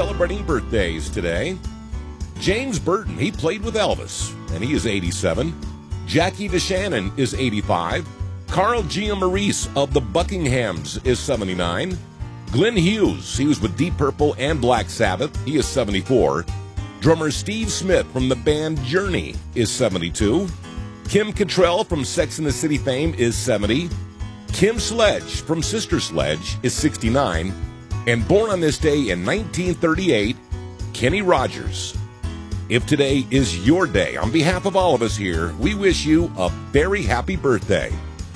celebrating birthdays today. James Burton, he played with Elvis, and he is 87. Jackie DeShannon is 85. Carl Giammaurice of the Buckinghams is 79. Glenn Hughes, he was with Deep Purple and Black Sabbath, he is 74. Drummer Steve Smith from the band Journey is 72. Kim Cattrall from Sex and the City fame is 70. Kim Sledge from Sister Sledge is 69. And born on this day in 1938, Kenny Rogers. If today is your day, on behalf of all of us here, we wish you a very happy birthday.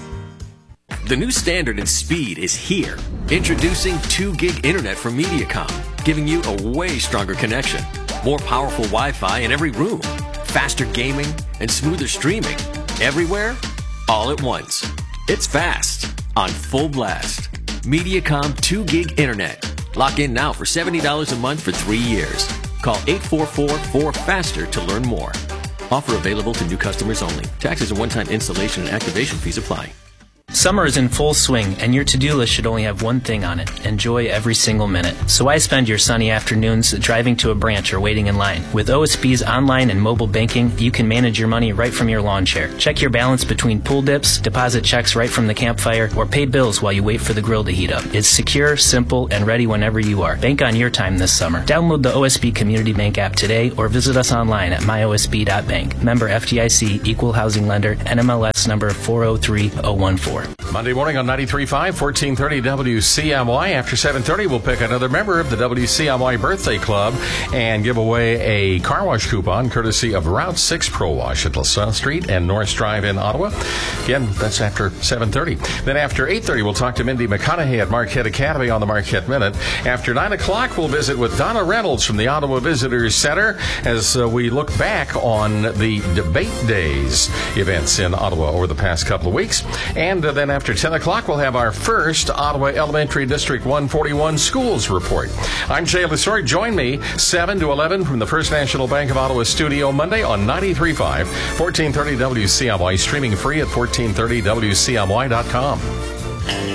The new standard in speed is here. Introducing 2 gig internet from Mediacom, giving you a way stronger connection. More powerful Wi-Fi in every room. Faster gaming and smoother streaming. Everywhere, all at once. It's fast, on full blast. Mediacom 2 gig internet. Lock in now for $70 a month for 3 years. Call 844-4FASTER to learn more. Offer available to new customers only. Taxes and one-time installation and activation fees apply. Summer is in full swing, and your to-do list should only have one thing on it: enjoy every single minute. So why spend your sunny afternoons driving to a branch or waiting in line? With OSB's online and mobile banking, you can manage your money right from your lawn chair. Check your balance between pool dips, deposit checks right from the campfire, or pay bills while you wait for the grill to heat up. It's secure, simple, and ready whenever you are. Bank on your time this summer. Download the OSB Community Bank app today or visit us online at myosb.bank. Member FDIC, Equal Housing Lender, NMLS number 403014. Monday morning on 93.5, 1430 WCMY. After 7:30, we'll pick another member of the WCMY Birthday Club and give away a car wash coupon courtesy of Route 6 Pro Wash at LaSalle Street and North Drive in Ottawa. Again, that's after 7:30. Then after 8:30, we'll talk to Mindy McConaughey at Marquette Academy on the Marquette Minute. After 9 o'clock, we'll visit with Donna Reynolds from the Ottawa Visitors Center as we look back on the Debate Days events in Ottawa over the past couple of weeks. And then after 10 o'clock, we'll have our first Ottawa Elementary District 141 Schools Report. I'm Jay Lesor. Join me 7 to 11 from the First National Bank of Ottawa studio Monday on 93.5, 1430 WCMY, streaming free at 1430WCMY.com.